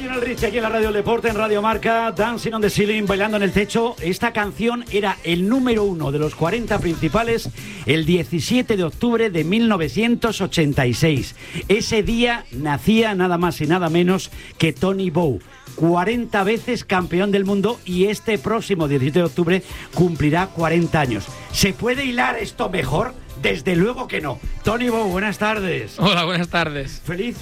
Lionel Richie aquí en la Radio del Deporte, en Radio Marca, Dancing on the Ceiling, bailando en el techo. Esta canción era el número 1 de los 40 principales el 17 de octubre de 1986. Ese día nacía nada más y nada menos que Tony Bow, 40 veces campeón del mundo, y este próximo 17 de octubre cumplirá 40 años. ¿Se puede hilar esto mejor? Desde luego que no. Tony Bow, buenas tardes. Hola, buenas tardes. Feliz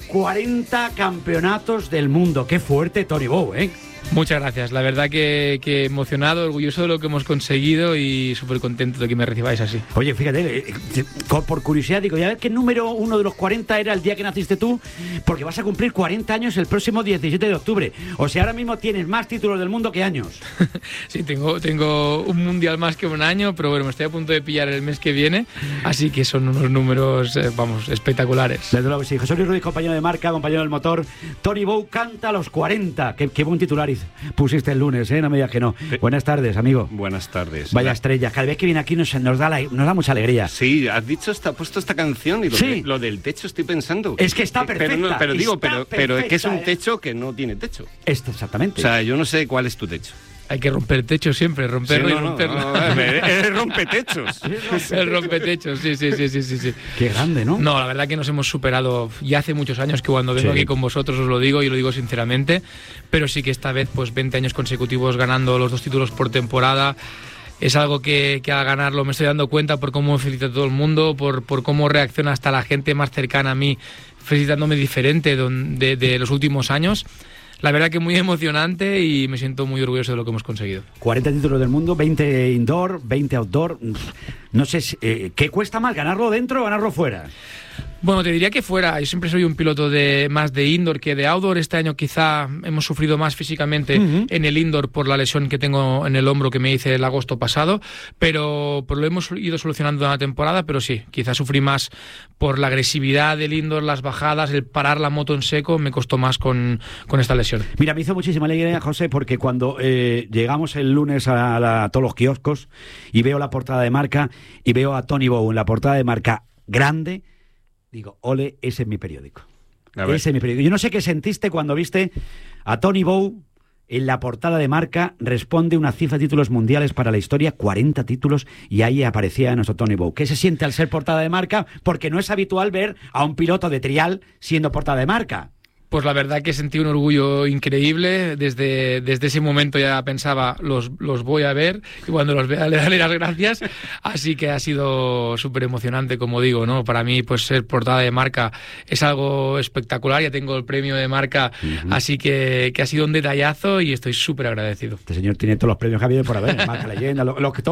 40 campeonatos del mundo. Qué fuerte, Tony Bow, ¿eh? Muchas gracias. La verdad que emocionado, orgulloso de lo que hemos conseguido y súper contento de que me recibáis así. Oye, fíjate, por curiosidad digo, ya ves que el número 1 de los 40 era el día que naciste tú, porque vas a cumplir 40 años el próximo 17 de octubre. O sea, ahora mismo tienes más títulos del mundo que años. Sí, tengo un mundial más que un año, pero bueno, me estoy a punto de pillar el mes que viene, así que son unos números, espectaculares. Desde luego que sí. José Luis Ruiz, compañero de marca, compañero del motor. Tony Bow canta a los 40. Qué buen titular pusiste el lunes, ¿eh? No me digas que no. Buenas tardes, amigo. Buenas tardes. Vaya estrella. Cada vez que viene aquí nos da mucha alegría. Sí, has dicho, puesto esta canción y lo del techo estoy pensando. Es que está perfecta. Pero es que es un techo que no tiene techo. Exactamente. O sea, yo no sé cuál es tu techo. Hay que romper el techo siempre, romperlo y romperlo. El rompetechos. El rompetechos, sí. Qué grande, ¿no? No, la verdad que nos hemos superado ya hace muchos años, que cuando vengo aquí con vosotros os lo digo y lo digo sinceramente, pero sí que esta vez, pues 20 años consecutivos ganando los 2 títulos por temporada. Es algo que al ganarlo me estoy dando cuenta por cómo felicita a todo el mundo, por cómo reacciona hasta la gente más cercana a mí, felicitándome diferente de los últimos años. La verdad que muy emocionante y me siento muy orgulloso de lo que hemos conseguido. 40 títulos del mundo, 20 indoor, 20 outdoor. No sé, ¿qué cuesta más, ganarlo dentro o ganarlo fuera? Bueno, te diría que fuera. Yo siempre soy un piloto más de indoor que de outdoor. Este año quizá hemos sufrido más físicamente en el indoor por la lesión que tengo en el hombro que me hice el agosto pasado, pero lo hemos ido solucionando en la temporada, pero sí, quizá sufrí más por la agresividad del indoor, las bajadas, el parar la moto en seco, me costó más con esta lesión. Mira, me hizo muchísima alegría, José, porque cuando llegamos el lunes a todos los kioscos y veo la portada de marca y veo a Tony Bow en la portada de marca grande, digo, ole, ese es mi periódico. Ese es mi periódico. Yo no sé qué sentiste cuando viste a Tony Bow en la portada de marca, responde una cifra de títulos mundiales para la historia, 40 títulos, y ahí aparecía nuestro Tony Bow. ¿Qué se siente al ser portada de marca? Porque no es habitual ver a un piloto de trial siendo portada de marca. Pues la verdad que sentí un orgullo increíble. Desde ese momento ya pensaba, los voy a ver, y cuando los vea le daré las gracias. Así que ha sido súper emocionante, como digo, ¿no? Para mí, pues ser portada de marca es algo espectacular. Ya tengo el premio de marca, así que ha sido un detallazo y estoy súper agradecido. Este señor tiene todos los premios que ha habido por haber, marca leyenda,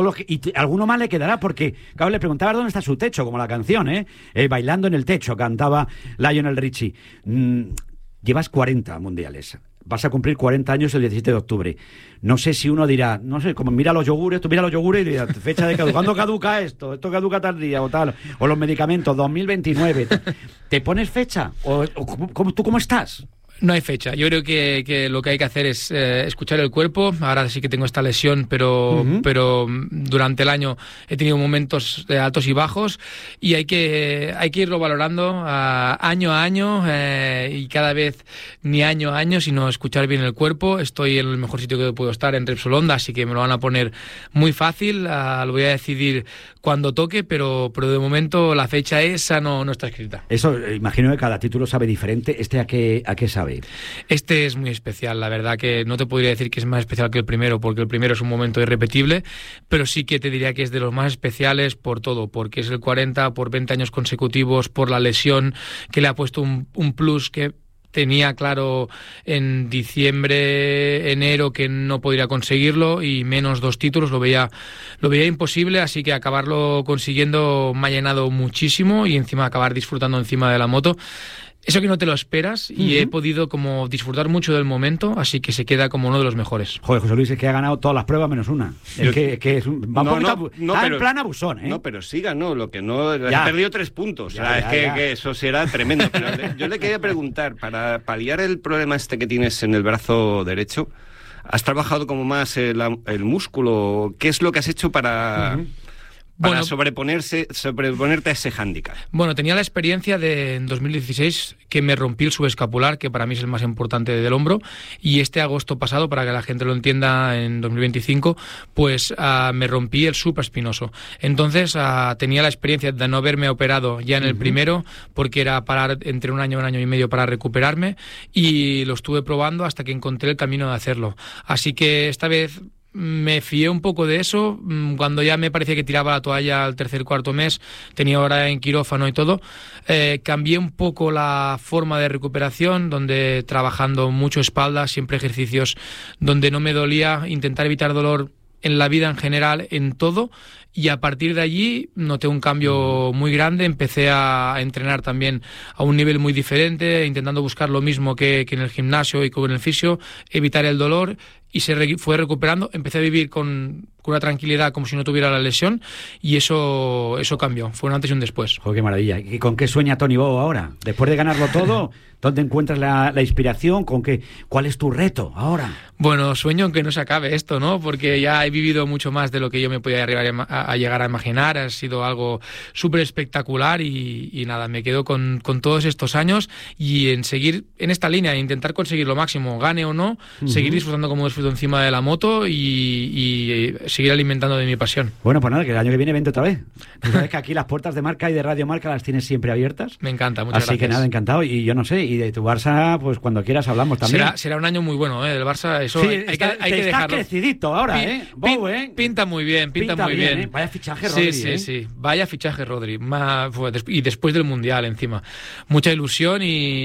y alguno más le quedará, porque, claro, le preguntaba dónde está su techo, como la canción, Bailando en el techo, cantaba Lionel Richie. Llevas 40 mundiales. Vas a cumplir 40 años el 17 de octubre. No sé si uno dirá, no sé, como mira los yogures, tú mira los yogures y dirás, fecha de caduca. ¿Cuándo caduca esto? Esto caduca tal día o tal. O los medicamentos, 2029. ¿Te pones fecha? ¿O tú cómo estás? No hay fecha. Yo creo que lo que hay que hacer es escuchar el cuerpo. Ahora sí que tengo esta lesión, pero durante el año he tenido momentos de altos y bajos y hay que irlo valorando año a año y cada vez ni año a año, sino escuchar bien el cuerpo. Estoy en el mejor sitio que puedo estar, en Repsol Honda, así que me lo van a poner muy fácil. Lo voy a decidir cuando toque, pero de momento la fecha esa no está escrita. Eso, imagino que cada título sabe diferente. ¿A qué sabe? Este es muy especial, la verdad que no te podría decir que es más especial que el primero, porque el primero es un momento irrepetible, pero sí que te diría que es de los más especiales por todo, porque es el 40, por 20 años consecutivos, por la lesión que le ha puesto un plus que tenía claro en diciembre, enero, que no podría conseguirlo, y menos 2 títulos lo veía imposible, así que acabarlo consiguiendo me ha llenado muchísimo y encima acabar disfrutando encima de la moto. Eso que no te lo esperas y he podido como disfrutar mucho del momento, así que se queda como uno de los mejores. Joder, José Luis, es que ha ganado todas las pruebas menos una. Es que es un en plan abusón, ¿eh? No, pero sí ganó, lo que no... Ha perdido 3 puntos, que eso será tremendo. Pero yo le quería preguntar, para paliar el problema este que tienes en el brazo derecho, ¿has trabajado como más el músculo? ¿Qué es lo que has hecho para...? para sobreponerte a ese hándicap? Bueno, tenía la experiencia de en 2016 que me rompí el subescapular, que para mí es el más importante del hombro, y este agosto pasado, para que la gente lo entienda, en 2025, pues me rompí el supraespinoso. Entonces tenía la experiencia de no haberme operado ya en el primero, porque era parar entre un año y medio para recuperarme, y lo estuve probando hasta que encontré el camino de hacerlo. Así que esta vez me fié un poco de eso. Cuando ya me parecía que tiraba la toalla al tercer, cuarto mes, tenía hora en quirófano y todo, cambié un poco la forma de recuperación, donde trabajando mucho espalda, siempre ejercicios donde no me dolía, intentar evitar dolor en la vida en general, en todo, y a partir de allí noté un cambio muy grande. Empecé a entrenar también a un nivel muy diferente, intentando buscar lo mismo que en el gimnasio y con el fisio, evitar el dolor, y se fue recuperando. Empecé a vivir con una tranquilidad como si no tuviera la lesión, y eso cambió, fue un antes y un después. ¡Joder, qué maravilla! ¿Y con qué sueña Toni Bou ahora? Después de ganarlo todo, ¿dónde encuentras la inspiración? ¿Cuál es tu reto ahora? Bueno, sueño en que no se acabe esto, ¿no? Porque ya he vivido mucho más de lo que yo me podía a llegar a imaginar. Ha sido algo súper espectacular y nada, me quedo con todos estos años y en seguir en esta línea, intentar conseguir lo máximo, gane o no, seguir disfrutando como disfruto encima de la moto y seguir alimentando de mi pasión. Bueno, pues nada, que el año que viene vente otra vez. Tú sabes que aquí las puertas de Marca y de Radio Marca las tienes siempre abiertas. Me encanta, muchas gracias. Así que nada, encantado. Y yo no sé, y de tu Barça, pues cuando quieras hablamos también. Será un año muy bueno, del Barça. Eso sí, hay que dejarlo. Está crecidito ahora, Bou, Pinta muy bien, pinta muy bien. Vaya fichaje, Rodri. Sí. Vaya fichaje, Rodri. Y después del Mundial, encima. Mucha ilusión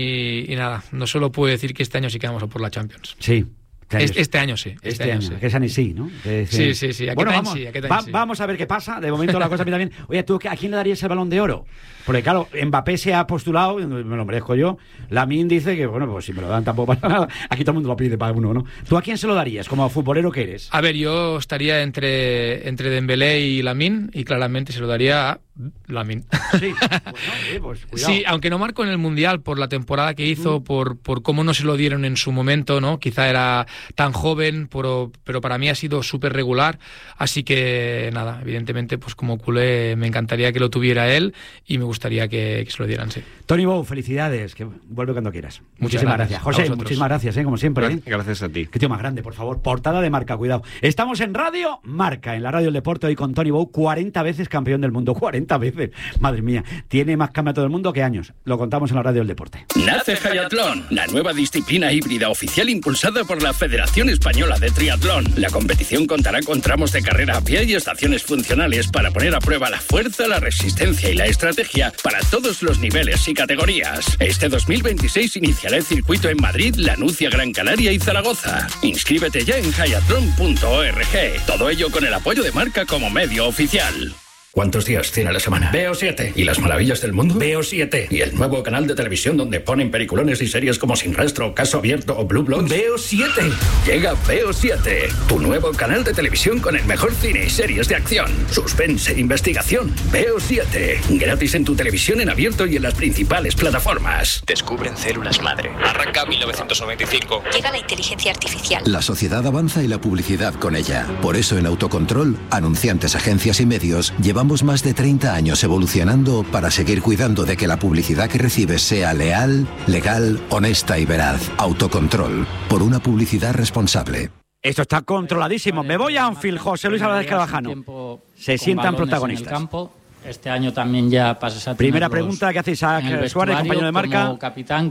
y nada, no solo puedo decir que este año sí que vamos a por la Champions. Sí. Este año sí. Este año sí. Que sean y sí, ¿no? Sí. Bueno, vamos a ver qué pasa. De momento la cosa pinta bien. Oye, ¿tú a quién le darías el Balón de Oro? Porque claro, Mbappé se ha postulado, me lo merezco yo. Lamine dice que, bueno, pues si me lo dan tampoco pasa nada. Aquí todo el mundo lo pide para uno, ¿no? ¿Tú a quién se lo darías, como futbolero que eres? A ver, yo estaría entre Dembélé y Lamine, y claramente se lo daría a Lamine. Sí, pues cuidado. Sí, aunque no marcó en el Mundial por la temporada que hizo, por cómo no se lo dieron en su momento, ¿no? Quizá era tan joven, pero para mí ha sido súper regular. Así que, nada, evidentemente, pues como culé me encantaría que lo tuviera él y me gustaría que se lo dieran, sí. Toni Bou, felicidades, que vuelve cuando quieras. Muchísimas gracias. José, muchísimas gracias, como siempre. Gracias a ti. Qué tío más grande, por favor. Portada de Marca, cuidado. Estamos en Radio Marca, en la radio del deporte, hoy con Toni Bou, 40 veces campeón del mundo. 40 veces. Madre mía, tiene más campeonato del mundo que años. Lo contamos en la radio del deporte. Nace Hayatlón, la nueva disciplina híbrida oficial impulsada por la Federación Española de Triatlón. La competición contará con tramos de carrera a pie y estaciones funcionales para poner a prueba la fuerza, la resistencia y la estrategia para todos los niveles y categorías. Este 2026 iniciará el circuito en Madrid, La Nucia, Gran Canaria y Zaragoza. Inscríbete ya en hayatlon.org. Todo ello con el apoyo de Marca como medio oficial. ¿Cuántos días tiene la semana? Veo 7. ¿Y las maravillas del mundo? Veo 7. ¿Y el nuevo canal de televisión donde ponen peliculones y series como Sin Rastro, Caso Abierto o Blue Bloods? Veo 7. Llega Veo 7, tu nuevo canal de televisión con el mejor cine y series de acción, suspense e investigación. Veo 7. Gratis en tu televisión en abierto y en las principales plataformas. Descubren células madre. Arranca 1995. Llega la inteligencia artificial. La sociedad avanza y la publicidad con ella. Por eso en Autocontrol, anunciantes, agencias y medios, llevamos más de 30 años evolucionando para seguir cuidando de que la publicidad que recibes sea leal, legal, honesta y veraz. Autocontrol, por una publicidad responsable. Esto está controladísimo. Me voy a Anfield, José Luis Álvarez Carvajano. Se sientan protagonistas. En el campo. Este año también ya pasas a tener primera pregunta que hace Isaac Suárez, compañero de Marca. Como capitán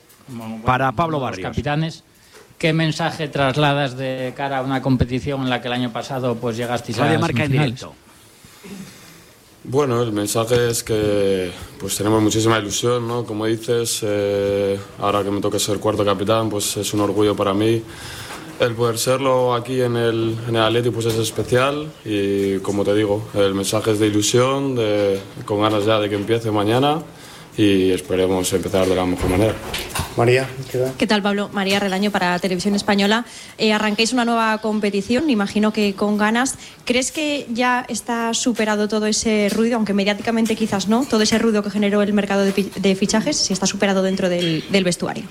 para Pablo Barrios. Capitanes. ¿Qué mensaje trasladas de cara a una competición en la que el año pasado pues llegasteis a las Marca en directo? Bueno, el mensaje es que pues tenemos muchísima ilusión, ¿no? Como dices, ahora que me toca ser cuarto capitán, pues es un orgullo para mí. El poder serlo aquí en el Atleti pues es especial y, como te digo, el mensaje es de ilusión, con ganas ya de que empiece mañana y esperemos empezar de la mejor manera. María, ¿qué tal, Pablo? María Relaño para Televisión Española. Arrancáis una nueva competición, imagino que con ganas. ¿Crees que ya está superado todo ese ruido, aunque mediáticamente quizás no, todo ese ruido que generó el mercado de fichajes, si está superado dentro del vestuario?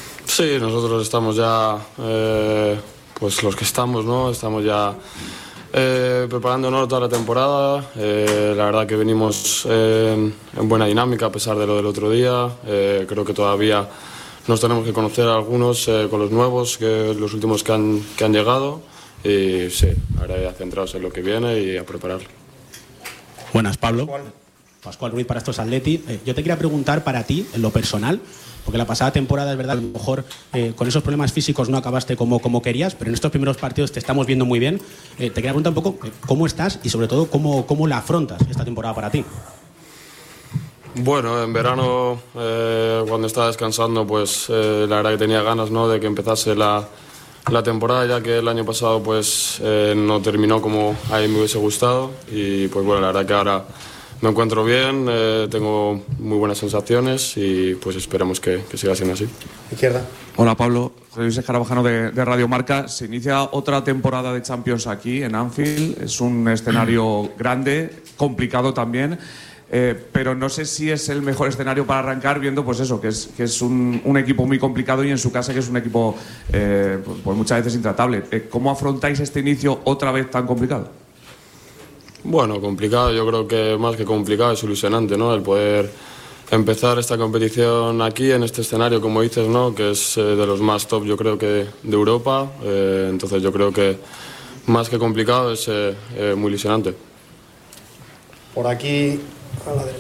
Sí, nosotros estamos ya, pues los que estamos, ¿no? Estamos ya Preparándonos toda la temporada, la verdad que venimos en buena dinámica a pesar de lo del otro día. Creo que todavía nos tenemos que conocer a algunos con los nuevos, los últimos que han llegado, y sí, ahora ya centrados en lo que viene y a prepararlo. Buenas, Pablo. Pascual Ruiz para estos Atleti. Yo te quería preguntar para ti, en lo personal, porque la pasada temporada es verdad, a lo mejor con esos problemas físicos no acabaste como querías, pero en estos primeros partidos te estamos viendo muy bien. Te quería preguntar un poco cómo estás y sobre todo cómo la afrontas esta temporada para ti. Bueno, en verano, cuando estaba descansando, pues la verdad que tenía ganas, ¿no?, de que empezase la temporada, ya que el año pasado pues no terminó como a mí me hubiese gustado, y pues bueno, la verdad que ahora me encuentro bien, tengo muy buenas sensaciones y pues esperemos que siga siendo así. Izquierda. Hola, Pablo, soy Luis Escarabajano de Radio Marca. Se inicia otra temporada de Champions aquí en Anfield. Es un escenario grande, complicado también, pero no sé si es el mejor escenario para arrancar, viendo pues eso, que es un equipo muy complicado y en su casa que es un equipo pues muchas veces intratable. ¿Cómo afrontáis este inicio otra vez tan complicado? Bueno, complicado, yo creo que más que complicado es ilusionante, ¿no?, el poder empezar esta competición aquí en este escenario, como dices, ¿no?, que es de los más top, yo creo que de Europa. Entonces yo creo que más que complicado es muy ilusionante. Por aquí a la derecha.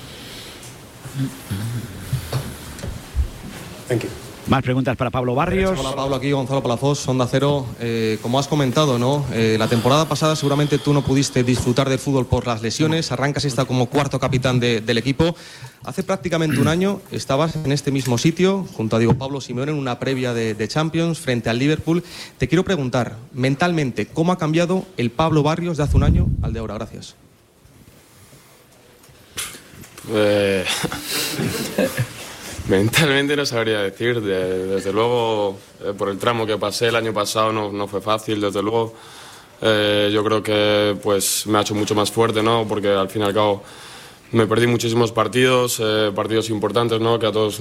Thank you. Más preguntas para Pablo Barrios. Hola, Pablo, aquí Gonzalo Palafox, Onda Cero. Como has comentado, ¿no?, la temporada pasada seguramente tú no pudiste disfrutar del fútbol por las lesiones. Arrancas esta como cuarto capitán del equipo. Hace prácticamente un año estabas en este mismo sitio junto a Diego Pablo Simeone en una previa de Champions frente al Liverpool. Te quiero preguntar, mentalmente, ¿cómo ha cambiado el Pablo Barrios de hace un año al de ahora? Gracias. Mentalmente no sabría decir, desde luego por el tramo que pasé el año pasado no fue fácil, desde luego. Yo creo que pues me ha hecho mucho más fuerte, ¿no?, porque al fin y al cabo me perdí muchísimos partidos importantes, ¿no?, que a todos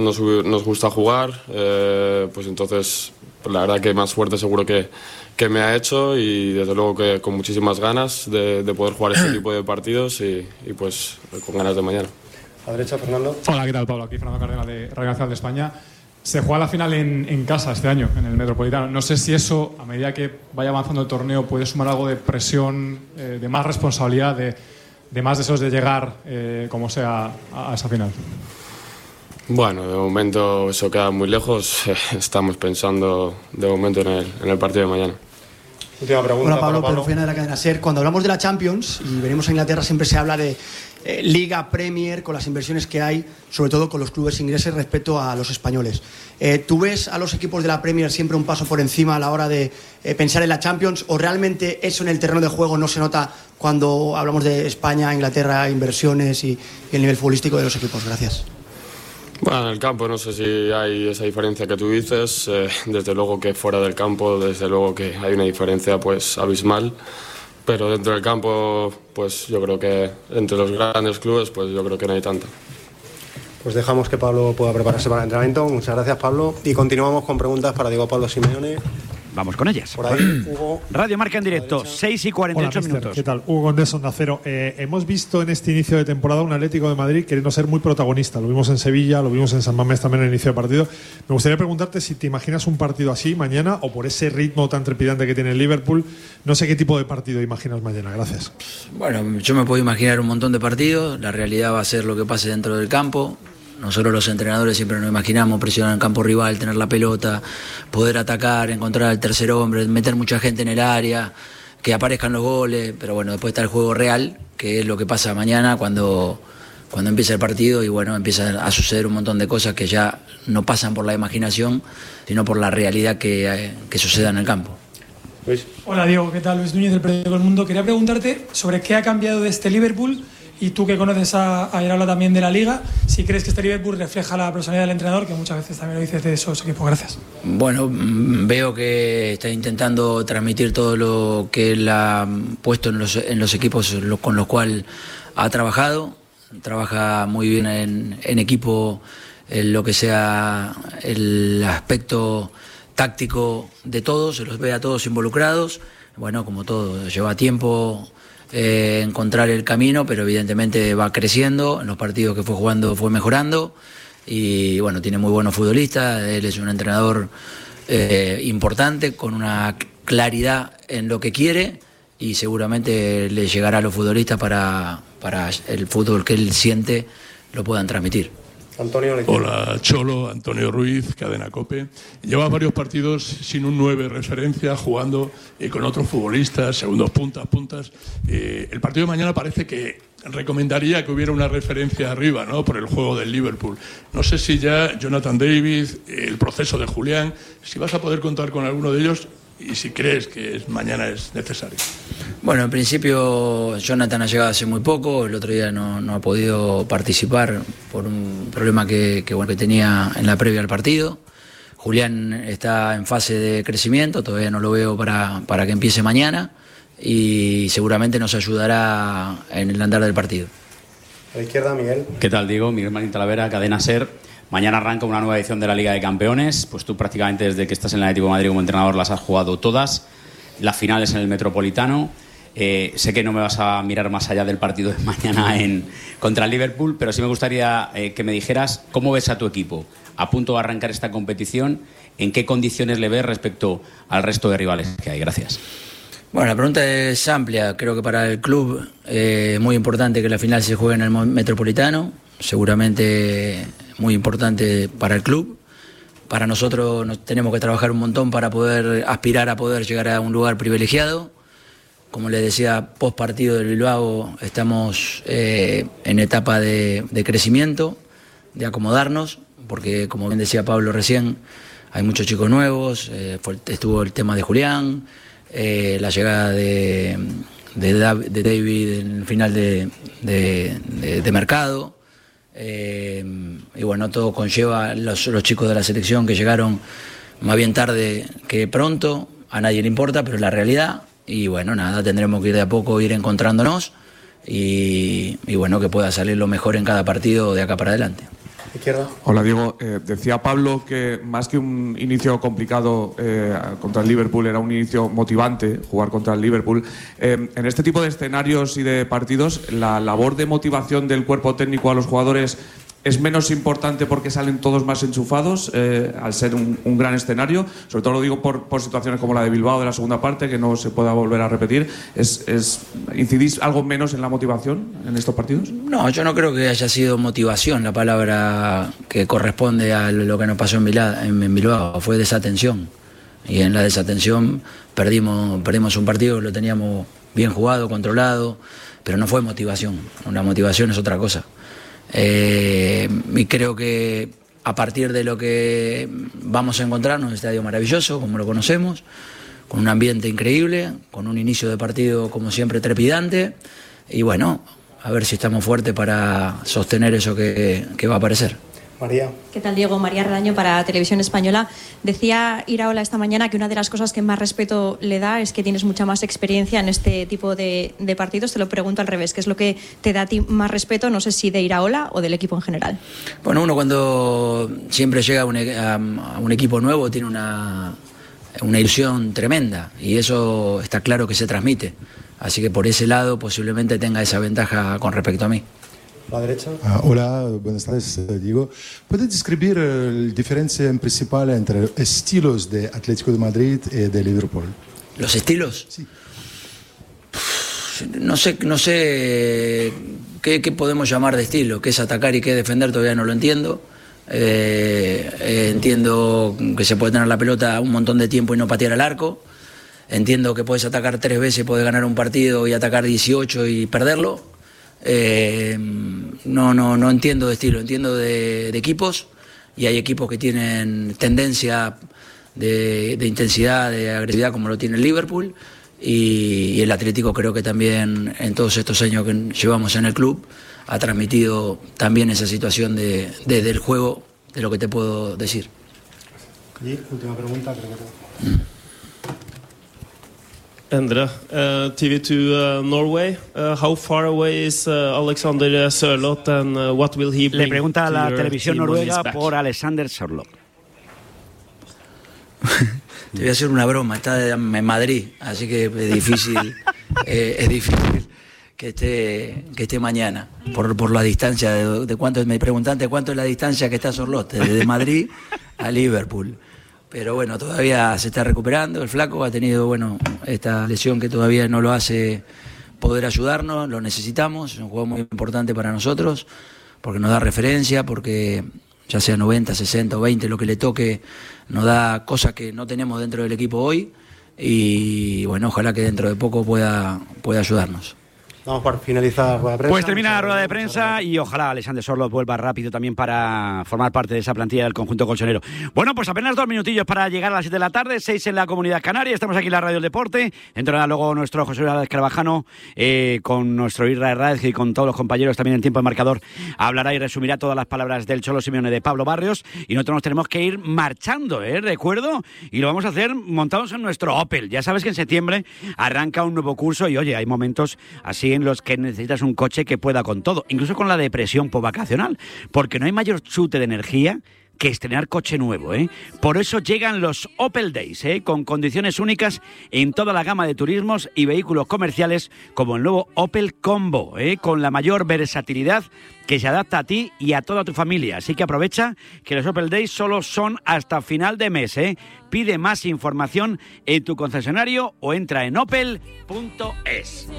nos gusta jugar, pues entonces la verdad que más fuerte seguro que me ha hecho, y desde luego que con muchísimas ganas de poder jugar este tipo de partidos y pues con ganas de mañana. A la derecha, Fernando. Hola, ¿qué tal, Pablo? Aquí Fernando Cardenal de Radio Nacional de España. Se juega la final en casa este año, en el Metropolitano. No sé si eso, a medida que vaya avanzando el torneo, puede sumar algo de presión, de más responsabilidad, de más deseos de llegar, como sea, a esa final. Bueno, de momento eso queda muy lejos. Estamos pensando de momento en el partido de mañana. Última pregunta. Hola, Pablo, Pedro Fiana de la cadena SER. Cuando hablamos de la Champions y venimos a Inglaterra, siempre se habla de Liga, Premier, con las inversiones que hay, sobre todo con los clubes ingleses respecto a los españoles. ¿Tú ves a los equipos de la Premier siempre un paso por encima a la hora de pensar en la Champions, o realmente eso en el terreno de juego no se nota cuando hablamos de España, Inglaterra, inversiones y el nivel futbolístico de los equipos? Gracias. Bueno, en el campo no sé si hay esa diferencia que tú dices. Desde luego que fuera del campo, desde luego que hay una diferencia pues abismal. Pero dentro del campo, pues yo creo que entre los grandes clubes, pues yo creo que no hay tanta. Pues dejamos que Pablo pueda prepararse para el entrenamiento. Muchas gracias, Pablo. Y continuamos con preguntas para Diego Pablo Simeone. Vamos con ellas. Por ahí, Hugo. Radio Marca en directo, 6:48 minutos. ¿Qué tal? Hugo Condés, Onda Cero. Hemos visto en este inicio de temporada un Atlético de Madrid queriendo ser muy protagonista. Lo vimos en Sevilla, lo vimos en San Mamés también en el inicio del partido. Me gustaría preguntarte si te imaginas un partido así mañana, o por ese ritmo tan trepidante que tiene el Liverpool. No sé qué tipo de partido imaginas mañana. Gracias. Bueno, yo me puedo imaginar un montón de partidos. La realidad va a ser lo que pase dentro del campo. Nosotros los entrenadores siempre nos imaginamos presionar el campo rival, tener la pelota, poder atacar, encontrar al tercer hombre, meter mucha gente en el área, que aparezcan los goles, pero bueno, después está el juego real, que es lo que pasa mañana cuando empieza el partido, y bueno, empieza a suceder un montón de cosas que ya no pasan por la imaginación, sino por la realidad que suceda en el campo. Luis. Hola, Diego, ¿qué tal? Luis Núñez del periódico El Mundo. Quería preguntarte sobre qué ha cambiado de este Liverpool. Y tú, que conoces a Iraola también de la Liga, si crees que este Liverpool refleja la personalidad del entrenador, que muchas veces también lo dices de esos equipos. Gracias. Bueno, veo que está intentando transmitir todo lo que él ha puesto en los equipos con los cuales ha trabajado. Trabaja muy bien en equipo, en lo que sea el aspecto táctico de todos, se los ve a todos involucrados. Bueno, como todo, lleva tiempo encontrar el camino, pero evidentemente va creciendo. En los partidos que fue jugando fue mejorando y bueno, tiene muy buenos futbolistas. Él es un entrenador importante, con una claridad en lo que quiere, y seguramente le llegará a los futbolistas para el fútbol que él siente lo puedan transmitir. Antonio. Hola, Cholo, Antonio Ruiz, Cadena COPE. Lleva varios partidos sin un 9 referencia, jugando con otros futbolistas, segundos puntas. El partido de mañana parece que recomendaría que hubiera una referencia arriba, ¿no?, por el juego del Liverpool. No sé si ya Jonathan David, el proceso de Julián, si vas a poder contar con alguno de ellos y si crees que mañana es necesario. Bueno, en principio Jonathan ha llegado hace muy poco, el otro día no ha podido participar por un problema que tenía en la previa al partido. Julián está en fase de crecimiento, todavía no lo veo para que empiece mañana y seguramente nos ayudará en el andar del partido. A la izquierda, Miguel. ¿Qué tal, Diego? Miguel Marín Talavera, Cadena SER. Mañana arranca una nueva edición de la Liga de Campeones. Pues tú prácticamente desde que estás en el Atlético de Madrid como entrenador las has jugado todas. Las finales en el Metropolitano. Sé que no me vas a mirar más allá del partido de mañana contra el Liverpool, pero sí me gustaría que me dijeras cómo ves a tu equipo a punto de arrancar esta competición, en qué condiciones le ves respecto al resto de rivales que hay. Gracias. Bueno, la pregunta es amplia. Creo que para el club es muy importante que la final se juegue en el Metropolitano. Seguramente muy importante para el club. Para nosotros tenemos que trabajar un montón para poder aspirar a poder llegar a un lugar privilegiado. Como les decía, post partido del Bilbao estamos en etapa de crecimiento, de acomodarnos, porque como bien decía Pablo recién, hay muchos chicos nuevos, estuvo el tema de Julián, la llegada de David en el final de mercado. Y bueno, todo conlleva los chicos de la selección que llegaron más bien tarde que pronto, a nadie le importa, pero es la realidad. Y bueno, nada, tendremos que ir de a poco, ir encontrándonos y bueno, que pueda salir lo mejor en cada partido de acá para adelante. Izquierda. Hola, Diego. Decía Pablo que más que un inicio complicado contra el Liverpool, era un inicio motivante jugar contra el Liverpool. En este tipo de escenarios y de partidos, la labor de motivación del cuerpo técnico a los jugadores es menos importante porque salen todos más enchufados al ser un gran escenario. Sobre todo lo digo por situaciones como la de Bilbao de la segunda parte, que no se pueda volver a repetir. ¿Incidís algo menos en la motivación en estos partidos? No, yo no creo que haya sido motivación la palabra que corresponde a lo que nos pasó en Bilbao. Fue desatención. Y en la desatención perdimos un partido que lo teníamos bien jugado, controlado, pero no fue motivación. Una motivación es otra cosa. Y creo que a partir de lo que vamos a encontrarnos en un estadio maravilloso, como lo conocemos, con un ambiente increíble, con un inicio de partido como siempre trepidante, y bueno, a ver si estamos fuertes para sostener eso que va a aparecer. María. ¿Qué tal, Diego? María Redaño para Televisión Española. Decía Iraola esta mañana que una de las cosas que más respeto le da es que tienes mucha más experiencia en este tipo de partidos. Te lo pregunto al revés, ¿qué es lo que te da a ti más respeto? No sé si de Iraola o del equipo en general. Bueno, uno cuando siempre llega a un equipo nuevo tiene una ilusión tremenda y eso está claro que se transmite. Así que por ese lado posiblemente tenga esa ventaja con respecto a mí. La derecha. Hola, buenas tardes, Diego. ¿Puedes describir la diferencia principal entre estilos de Atlético de Madrid y de Liverpool? ¿Los estilos? Sí. No sé qué podemos llamar de estilo, qué es atacar y qué es defender, todavía no lo entiendo. Entiendo que se puede tener la pelota un montón de tiempo y no patear al arco. Entiendo que puedes atacar 3 veces, puedes ganar un partido y atacar 18 y perderlo. No entiendo de estilo, entiendo de equipos, y hay equipos que tienen tendencia de intensidad, de agresividad, como lo tiene el Liverpool, y el Atlético creo que también en todos estos años que llevamos en el club ha transmitido también esa situación del juego, de lo que te puedo decir. Y última pregunta, creo que... Endre, TV2 Norway. How far away is Alexander Sørloth and what will he bring? Le pregunta a la televisión noruega por Alexander Sørloth. Te voy a hacer una broma, está en Madrid, así que es difícil, que esté mañana, por la distancia de cuánto. Me preguntaste cuánto es la distancia que está Sorlote, desde Madrid a Liverpool. Pero bueno, todavía se está recuperando, el flaco ha tenido, esta lesión que todavía no lo hace poder ayudarnos, lo necesitamos, es un juego muy importante para nosotros, porque nos da referencia, porque ya sea 90, 60 o 20, lo que le toque, nos da cosas que no tenemos dentro del equipo hoy, y bueno, ojalá que dentro de poco pueda ayudarnos. Vamos por finalizar la rueda de prensa. Pues termina la rueda de prensa y ojalá Alexander Sorloth vuelva rápido también para formar parte de esa plantilla del conjunto colchonero. Bueno, pues apenas 2 minutillos para llegar a las 7 de la tarde, 6 en la Comunidad Canaria. Estamos aquí en la Radio del Deporte. Entrará luego nuestro José Luis Carvajano con nuestro Irra Herráez y con todos los compañeros también en tiempo de marcador. Hablará y resumirá todas las palabras del Cholo Simeone de Pablo Barrios. Y nosotros nos tenemos que ir marchando, recuerdo. Y lo vamos a hacer montados en nuestro Opel. Ya sabes que en septiembre arranca un nuevo curso y oye, hay momentos así en los que necesitas un coche que pueda con todo, incluso con la depresión postvacacional, porque no hay mayor chute de energía que estrenar coche nuevo, Por eso llegan los Opel Days, con condiciones únicas en toda la gama de turismos y vehículos comerciales, como el nuevo Opel Combo, con la mayor versatilidad que se adapta a ti y a toda tu familia. Así que aprovecha que los Opel Days solo son hasta final de mes, Pide más información en tu concesionario o entra en opel.es.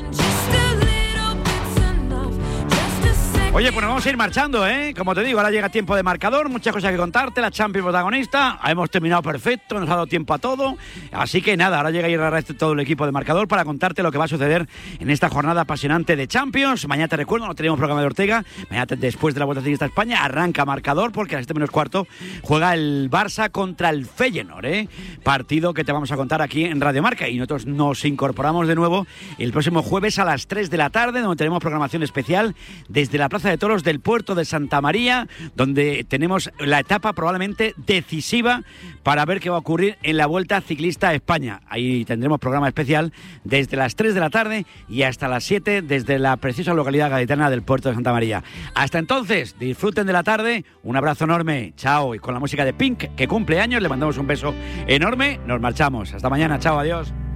Oye, pues nos vamos a ir marchando, Como te digo, ahora llega tiempo de marcador, muchas cosas que contarte, la Champions protagonista, hemos terminado perfecto, nos ha dado tiempo a todo, así que nada, ahora llega Irra Herráez, todo el equipo de marcador para contarte lo que va a suceder en esta jornada apasionante de Champions. Mañana te recuerdo, no tenemos programa de Ortega, mañana después de la Vuelta Ciclista a España arranca marcador porque a las 7:15 juega el Barça contra el Feyenoord, partido que te vamos a contar aquí en Radio Marca, y nosotros nos incorporamos de nuevo el próximo jueves a las 3 de la tarde, donde tenemos programación especial desde la Plaza de Toros del Puerto de Santa María, donde tenemos la etapa probablemente decisiva para ver qué va a ocurrir en la Vuelta Ciclista a España. Ahí tendremos programa especial desde las 3 de la tarde y hasta las 7 desde la preciosa localidad gaditana del Puerto de Santa María. Hasta entonces, disfruten de la tarde, un abrazo enorme, chao, y con la música de Pink, que cumple años, le mandamos un beso enorme, nos marchamos. Hasta mañana, chao, adiós.